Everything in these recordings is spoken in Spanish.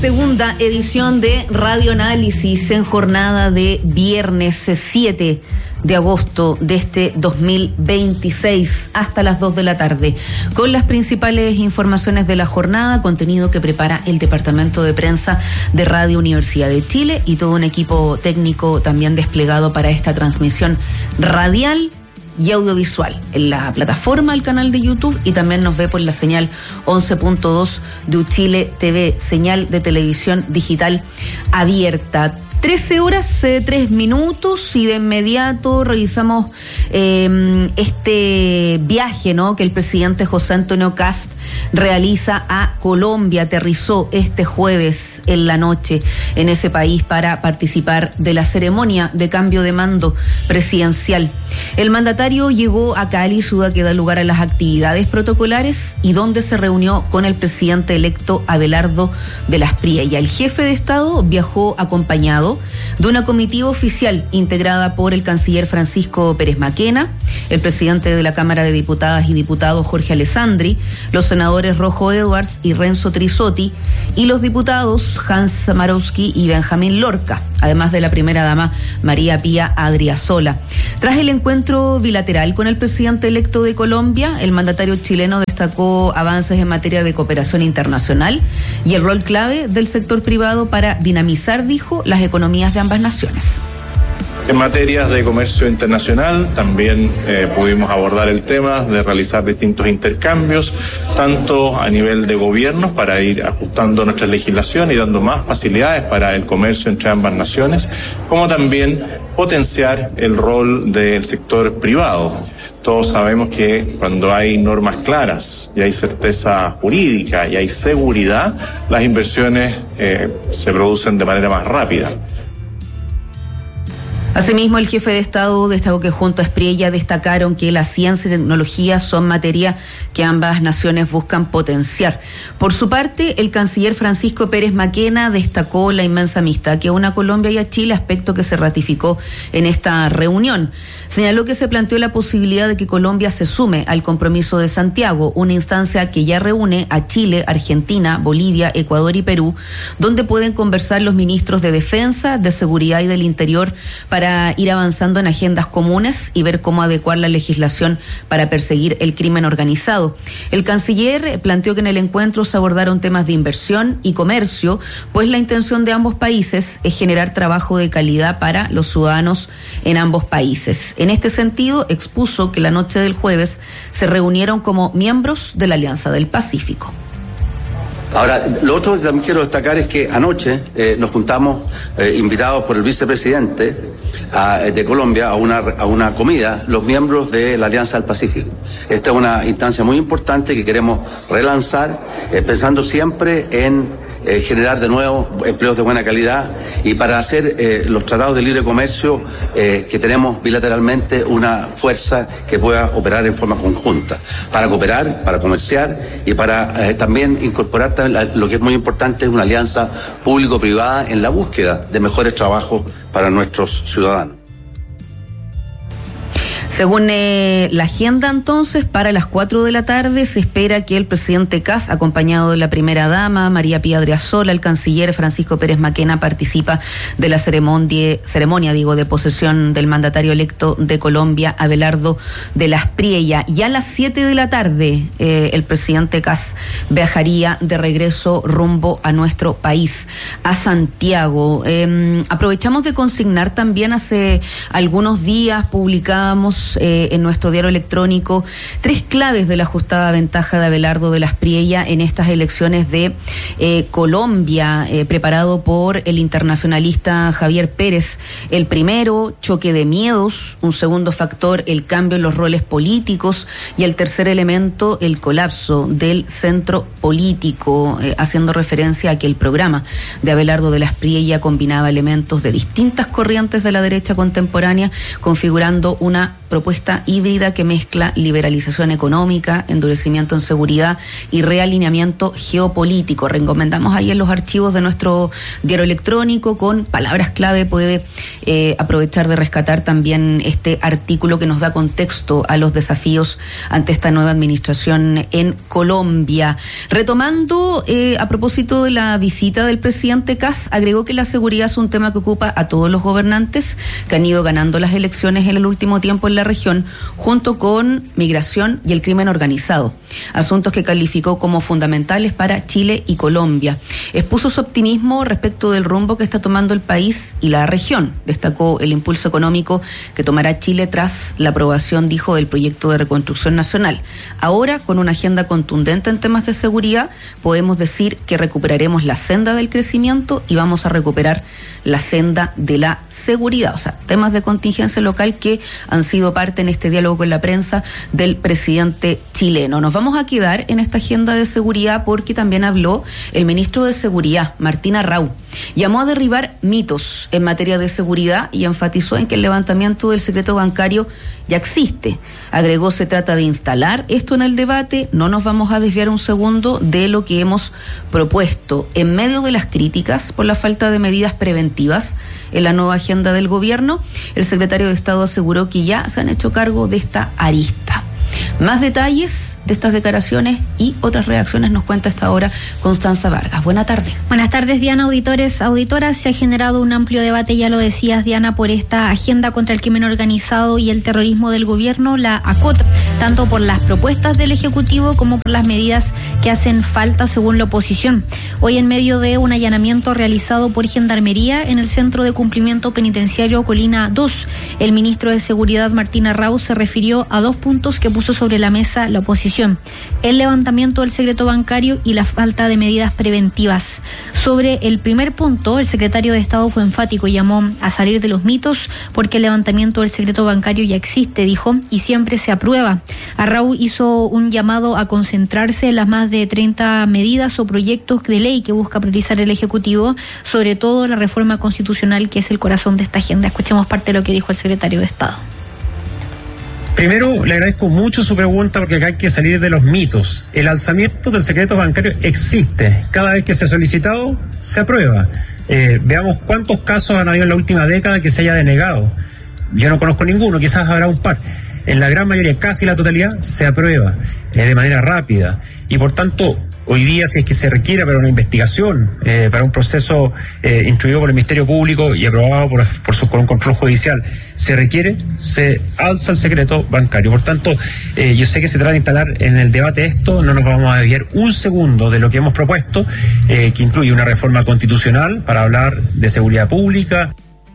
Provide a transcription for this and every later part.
Segunda edición de Radio Análisis en jornada de viernes 7 de agosto de este 2026 hasta las 2 de la tarde, con las principales informaciones de la jornada, contenido que prepara el Departamento de Prensa de Radio Universidad de Chile y todo un equipo técnico también desplegado para esta transmisión radial y audiovisual en la plataforma del canal de YouTube, y también nos ve por la señal 11.2 de Uchile TV, señal de televisión digital abierta. 13 horas, 3 minutos, y de inmediato revisamos este viaje, ¿no?, que el presidente José Antonio Kast realiza a Colombia. Aterrizó este jueves en la noche en ese país para participar de la ceremonia de cambio de mando presidencial. El mandatario llegó a Cali, ciudad que da lugar a las actividades protocolares y donde se reunió con el presidente electo Abelardo de las Priella. El jefe de Estado viajó acompañado de una comitiva oficial integrada por el canciller Francisco Pérez Maquena, el presidente de la Cámara de Diputadas y Diputados Jorge Alessandri, los senadores Rojo Edwards y Renzo Trisotti y los diputados Hans Samarowski y Benjamín Lorca, además de la primera dama María Pía Adriasola. Tras el encuentro bilateral con el presidente electo de Colombia, el mandatario chileno destacó avances en materia de cooperación internacional y el rol clave del sector privado para dinamizar, dijo, las economías de ambas naciones. En materias de comercio internacional también pudimos abordar el tema de realizar distintos intercambios, tanto a nivel de gobiernos para ir ajustando nuestra legislación y dando más facilidades para el comercio entre ambas naciones, como también potenciar el rol del sector privado. Todos sabemos que cuando hay normas claras y hay certeza jurídica y hay seguridad, las inversiones se producen de manera más rápida. Asimismo, el jefe de Estado destacó que junto a Priella destacaron que la ciencia y tecnología son materia que ambas naciones buscan potenciar. Por su parte, el canciller Francisco Pérez Maquena destacó la inmensa amistad que une a Colombia y a Chile, aspecto que se ratificó en esta reunión. Señaló que se planteó la posibilidad de que Colombia se sume al compromiso de Santiago, una instancia que ya reúne a Chile, Argentina, Bolivia, Ecuador y Perú, donde pueden conversar los ministros de Defensa, de Seguridad y del Interior para ir avanzando en agendas comunes y ver cómo adecuar la legislación para perseguir el crimen organizado. El canciller planteó que en el encuentro se abordaron temas de inversión y comercio, pues la intención de ambos países es generar trabajo de calidad para los ciudadanos en ambos países. En este sentido, expuso que la noche del jueves se reunieron como miembros de la Alianza del Pacífico. Ahora, lo otro que también quiero destacar es que anoche nos juntamos, invitados por el vicepresidente de Colombia, a una comida, los miembros de la Alianza del Pacífico. Esta es una instancia muy importante que queremos relanzar, pensando siempre en generar de nuevo empleos de buena calidad y para hacer los tratados de libre comercio que tenemos bilateralmente una fuerza que pueda operar en forma conjunta, para cooperar, para comerciar y para también incorporar lo que es muy importante, es una alianza público-privada en la búsqueda de mejores trabajos para nuestros ciudadanos. Según la agenda, entonces, para las 4 de la tarde se espera que el presidente Kast, acompañado de la primera dama, María Pía Adriasola, el canciller Francisco Pérez Maquena, participa de la ceremonia de posesión del mandatario electo de Colombia, Abelardo de las Priella. Y a las 7 de la tarde, el presidente Kast viajaría de regreso rumbo a nuestro país, a Santiago. Aprovechamos de consignar también, hace algunos días publicábamos en nuestro diario electrónico 3 claves de la ajustada ventaja de Abelardo de las Priella en estas elecciones de Colombia, preparado por el internacionalista Javier Pérez. El primero, choque de miedos; un segundo factor, el cambio en los roles políticos; y el tercer elemento, el colapso del centro político, haciendo referencia a que el programa de Abelardo de las Priella combinaba elementos de distintas corrientes de la derecha contemporánea, configurando una propuesta híbrida que mezcla liberalización económica, endurecimiento en seguridad y realineamiento geopolítico. Recomendamos ahí en los archivos de nuestro diario electrónico con palabras clave. Puede aprovechar de rescatar también este artículo que nos da contexto a los desafíos ante esta nueva administración en Colombia. Retomando, a propósito de la visita del presidente Kast, agregó que la seguridad es un tema que ocupa a todos los gobernantes que han ido ganando las elecciones en el último tiempo en la región, junto con migración y el crimen organizado, asuntos que calificó como fundamentales para Chile y Colombia. Expuso su optimismo respecto del rumbo que está tomando el país y la región. Destacó el impulso económico que tomará Chile tras la aprobación, dijo, del proyecto de reconstrucción nacional. Ahora, con una agenda contundente en temas de seguridad, podemos decir que recuperaremos la senda del crecimiento y vamos a recuperar la senda de la seguridad. O sea, temas de contingencia local que han sido parte en este diálogo con la prensa del presidente chileno. Nos vamos a quedar en esta agenda de seguridad porque también habló el ministro de Seguridad, Martín Arrau. Llamó a derribar mitos en materia de seguridad y enfatizó en que el levantamiento del secreto bancario ya existe. Agregó, se trata de instalar esto en el debate, no nos vamos a desviar un segundo de lo que hemos propuesto. En medio de las críticas por la falta de medidas preventivas en la nueva agenda del gobierno, el secretario de Estado aseguró que ya se han hecho cargo de esta arista. Más detalles de estas declaraciones y otras reacciones nos cuenta a esta hora Constanza Vargas. Buenas tardes. Buenas tardes, Diana, auditores, auditoras. Se ha generado un amplio debate, ya lo decías, Diana, por esta agenda contra el crimen organizado y el terrorismo del gobierno, la ACOT, tanto por las propuestas del Ejecutivo como por las medidas que hacen falta según la oposición. Hoy, en medio de un allanamiento realizado por Gendarmería en el Centro de Cumplimiento Penitenciario Colina 2, el ministro de Seguridad, Martín Arrau, se refirió a dos puntos que puso sobre la mesa la oposición: el levantamiento del secreto bancario y la falta de medidas preventivas. Sobre el primer punto, el secretario de Estado fue enfático y llamó a salir de los mitos porque el levantamiento del secreto bancario ya existe, dijo, y siempre se aprueba. Arrau hizo un llamado a concentrarse en las más de 30 medidas o proyectos de ley que busca priorizar el Ejecutivo, sobre todo la reforma constitucional, que es el corazón de esta agenda. Escuchemos parte de lo que dijo el secretario de Estado. Primero, le agradezco mucho su pregunta porque acá hay que salir de los mitos. El alzamiento del secreto bancario existe. Cada vez que se ha solicitado, se aprueba. Veamos cuántos casos han habido en la última década que se haya denegado. Yo no conozco ninguno, quizás habrá un par. En la gran mayoría, casi la totalidad, se aprueba de manera rápida. Y por tanto, hoy día, si es que se requiere para una investigación, para un proceso instruido por el Ministerio Público y aprobado por un control judicial, se requiere, se alza el secreto bancario. Por tanto, yo sé que se trata de instalar en el debate esto, no nos vamos a desviar un segundo de lo que hemos propuesto, que incluye una reforma constitucional para hablar de seguridad pública.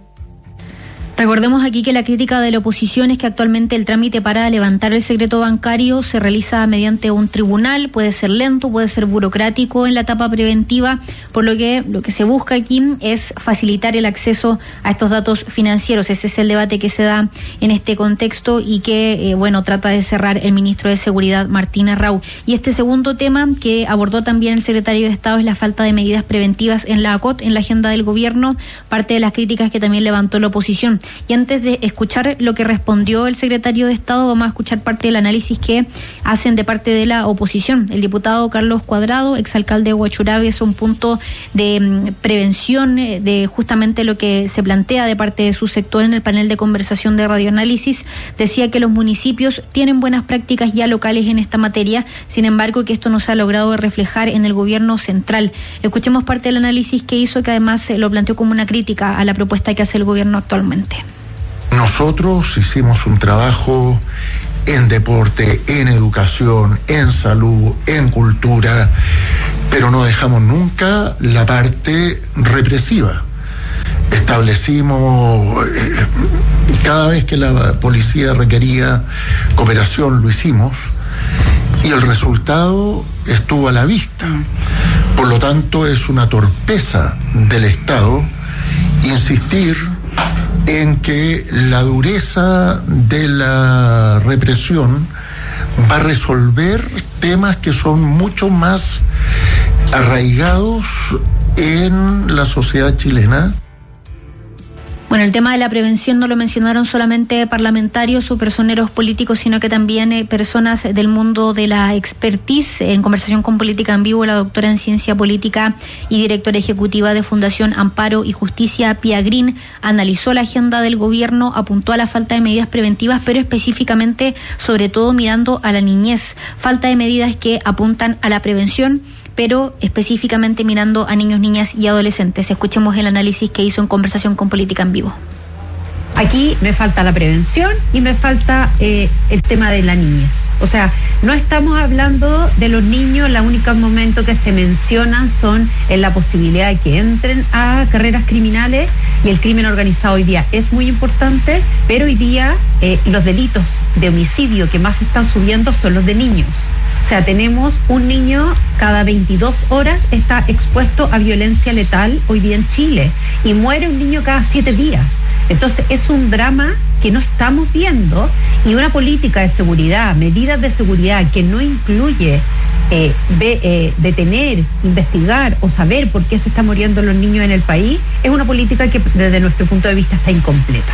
Recordemos aquí que la crítica de la oposición es que actualmente el trámite para levantar el secreto bancario se realiza mediante un tribunal, puede ser lento, puede ser burocrático en la etapa preventiva, por lo que se busca aquí es facilitar el acceso a estos datos financieros. Ese es el debate que se da en este contexto y que, trata de cerrar el ministro de Seguridad, Martín Arrau. Y este segundo tema que abordó también el secretario de Estado es la falta de medidas preventivas en la ACOT, en la agenda del gobierno, parte de las críticas que también levantó la oposición. Y antes de escuchar lo que respondió el secretario de Estado, vamos a escuchar parte del análisis que hacen de parte de la oposición. El diputado Carlos Cuadrado, exalcalde de Huachuraba, es un punto de prevención de justamente lo que se plantea de parte de su sector en el panel de conversación de Radioanálisis. Decía que los municipios tienen buenas prácticas ya locales en esta materia, sin embargo que esto no se ha logrado reflejar en el gobierno central. Escuchemos parte del análisis que hizo, que además lo planteó como una crítica a la propuesta que hace el gobierno actualmente. Nosotros hicimos un trabajo en deporte, en educación, en salud, en cultura, pero no dejamos nunca la parte represiva. Establecimos, cada vez que la policía requería cooperación, lo hicimos, y el resultado estuvo a la vista. Por lo tanto, es una torpeza del Estado insistir en que la dureza de la represión va a resolver temas que son mucho más arraigados en la sociedad chilena. Bueno, el tema de la prevención no lo mencionaron solamente parlamentarios o personeros políticos, sino que también personas del mundo de la expertise. En conversación con Política en Vivo, la doctora en Ciencia Política y directora ejecutiva de Fundación Amparo y Justicia, Pia Green, analizó la agenda del gobierno, apuntó a la falta de medidas preventivas, pero específicamente, sobre todo mirando a la niñez. Falta de medidas que apuntan a la prevención, pero específicamente mirando a niños, niñas y adolescentes. Escuchemos el análisis que hizo en conversación con Política en Vivo. Aquí me falta la prevención y me falta el tema de la niñez. O sea, no estamos hablando de los niños, los únicos momentos que se mencionan son en la posibilidad de que entren a carreras criminales, y el crimen organizado hoy día es muy importante, pero hoy día los delitos de homicidio que más están subiendo son los de niños. O sea, tenemos un niño cada 22 horas está expuesto a violencia letal hoy día en Chile, y muere un niño cada 7 días. Entonces es un drama que no estamos viendo, y una política de seguridad, medidas de seguridad que no incluye detener, investigar o saber por qué se están muriendo los niños en el país, es una política que desde nuestro punto de vista está incompleta.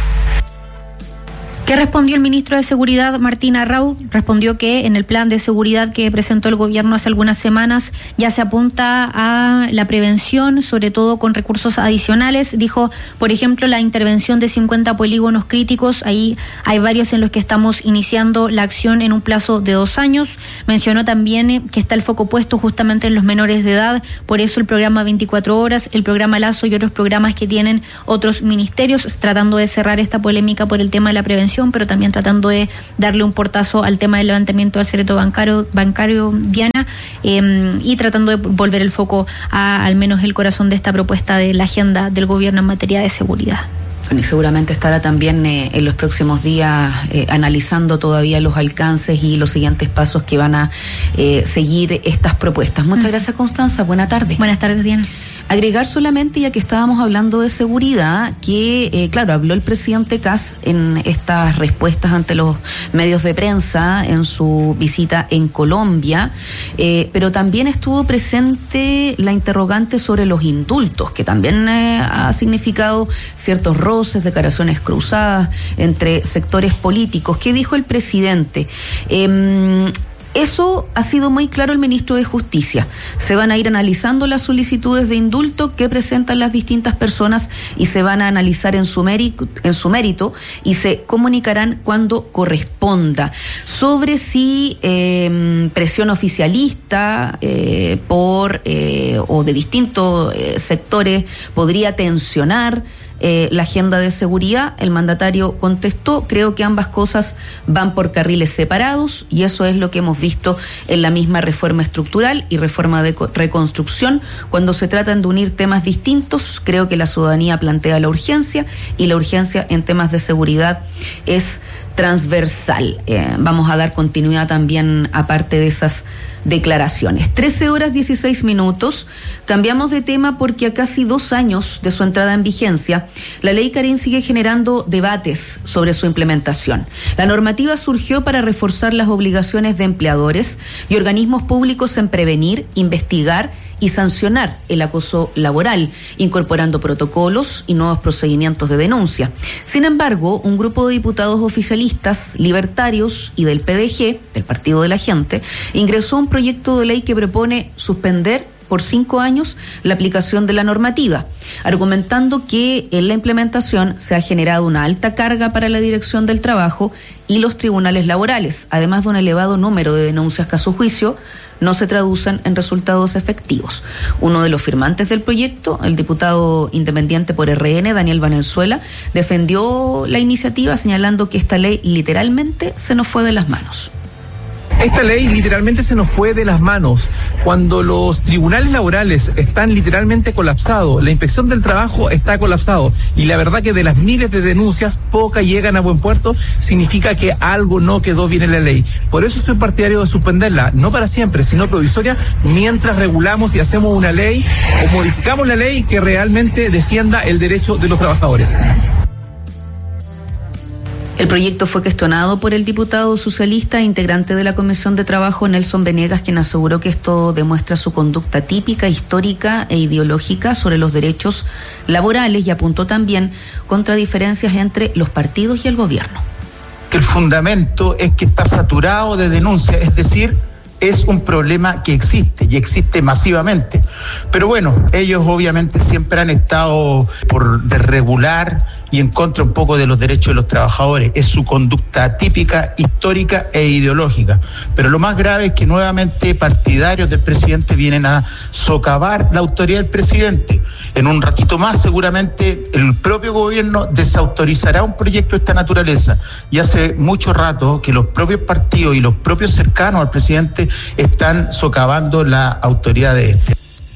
¿Qué respondió el ministro de Seguridad, Martín Arrau? Respondió que en el plan de seguridad que presentó el gobierno hace algunas semanas ya se apunta a la prevención, sobre todo con recursos adicionales. Dijo, por ejemplo, la intervención de 50 polígonos críticos. Ahí hay varios en los que estamos iniciando la acción en un plazo de 2 años. Mencionó también que está el foco puesto justamente en los menores de edad. Por eso el programa 24 horas, el programa Lazo y otros programas que tienen otros ministerios, tratando de cerrar esta polémica por el tema de la prevención, pero también tratando de darle un portazo al tema del levantamiento del secreto bancario, Diana, y tratando de volver el foco a al menos el corazón de esta propuesta de la agenda del gobierno en materia de seguridad. Y seguramente estará también en los próximos días analizando todavía los alcances y los siguientes pasos que van a seguir estas propuestas. Muchas gracias, Constanza. Buena tarde. Buenas tardes, Diana. Agregar solamente, ya que estábamos hablando de seguridad, que, claro, habló el presidente Kast en estas respuestas ante los medios de prensa en su visita en Colombia, pero también estuvo presente la interrogante sobre los indultos, que también ha significado ciertos roces, declaraciones cruzadas entre sectores políticos. ¿Qué dijo el presidente? Eso ha sido muy claro el ministro de Justicia. Se van a ir analizando las solicitudes de indulto que presentan las distintas personas y se van a analizar en su mérito y se comunicarán cuando corresponda. Sobre si presión oficialista o de distintos sectores podría tensionar la agenda de seguridad, el mandatario contestó: creo que ambas cosas van por carriles separados, y eso es lo que hemos visto en la misma reforma estructural y reforma de reconstrucción. Cuando se tratan de unir temas distintos, creo que la ciudadanía plantea la urgencia, y la urgencia en temas de seguridad es transversal. Vamos a dar continuidad también aparte de esas declaraciones. 13:16. Cambiamos de tema porque a casi 2 años de su entrada en vigencia, la ley Carín sigue generando debates sobre su implementación. La normativa surgió para reforzar las obligaciones de empleadores y organismos públicos en prevenir, investigar y sancionar el acoso laboral, incorporando protocolos y nuevos procedimientos de denuncia. Sin embargo, un grupo de diputados oficialistas, libertarios y del PDG, del Partido de la Gente, ingresó un proyecto de ley que propone suspender por 5 años la aplicación de la normativa, argumentando que en la implementación se ha generado una alta carga para la Dirección del Trabajo y los tribunales laborales, además de un elevado número de denuncias que a su juicio no se traducen en resultados efectivos. Uno de los firmantes del proyecto, el diputado independiente por RN, Daniel Valenzuela, defendió la iniciativa señalando que esta ley literalmente se nos fue de las manos. Esta ley literalmente se nos fue de las manos. Cuando los tribunales laborales están literalmente colapsados, la inspección del trabajo está colapsado, y la verdad que de las miles de denuncias, pocas llegan a buen puerto, significa que algo no quedó bien en la ley. Por eso soy partidario de suspenderla, no para siempre, sino provisoria, mientras regulamos y hacemos una ley o modificamos la ley que realmente defienda el derecho de los trabajadores. El proyecto fue cuestionado por el diputado socialista e integrante de la Comisión de Trabajo, Nelson Venegas, quien aseguró que esto demuestra su conducta típica, histórica e ideológica sobre los derechos laborales y apuntó también contra diferencias entre los partidos y el gobierno. El fundamento es que está saturado de denuncias, es decir, es un problema que existe y existe masivamente. Pero bueno, ellos obviamente siempre han estado por desregular y en contra un poco de los derechos de los trabajadores. Es su conducta típica, histórica e ideológica. Pero lo más grave es que nuevamente partidarios del presidente vienen a socavar la autoridad del presidente. En un ratito más seguramente el propio gobierno desautorizará un proyecto de esta naturaleza. Y hace mucho rato que los propios partidos y los propios cercanos al presidente están socavando la autoridad de este.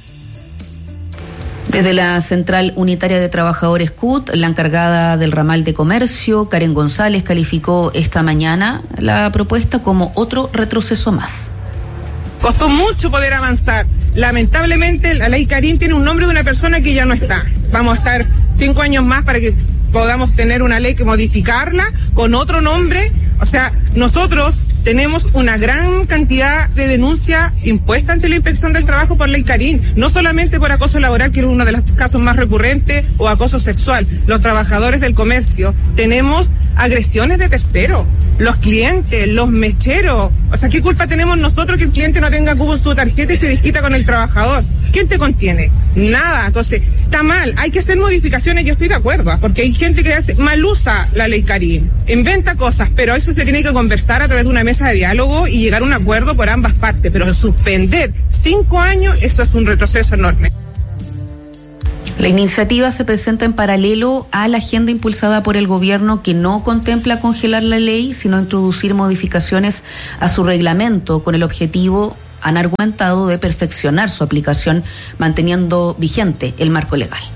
Desde la Central Unitaria de Trabajadores CUT, la encargada del ramal de comercio, Karen González, calificó esta mañana la propuesta como otro retroceso más. Costó mucho poder avanzar. Lamentablemente la ley Karim tiene un nombre de una persona que ya no está. Vamos a estar 5 años más para que podamos tener una ley que modificarla con otro nombre. O sea, nosotros tenemos una gran cantidad de denuncias impuestas ante la Inspección del Trabajo por ley Karim, no solamente por acoso laboral, que es uno de los casos más recurrentes, o acoso sexual. Los trabajadores del comercio tenemos agresiones de terceros, los clientes, los mecheros. O sea, ¿qué culpa tenemos nosotros que el cliente no tenga cubo en su tarjeta y se desquita con el trabajador? ¿Quién te contiene? Nada. Entonces, está mal. Hay que hacer modificaciones, yo estoy de acuerdo, porque hay gente que mal usa la ley Karim, inventa cosas, pero eso se tiene que conversar a través de una mesa de diálogo y llegar a un acuerdo por ambas partes. Pero suspender 5 años, eso es un retroceso enorme. La iniciativa se presenta en paralelo a la agenda impulsada por el gobierno que no contempla congelar la ley, sino introducir modificaciones a su reglamento con el objetivo, han argumentado, de perfeccionar su aplicación manteniendo vigente el marco legal.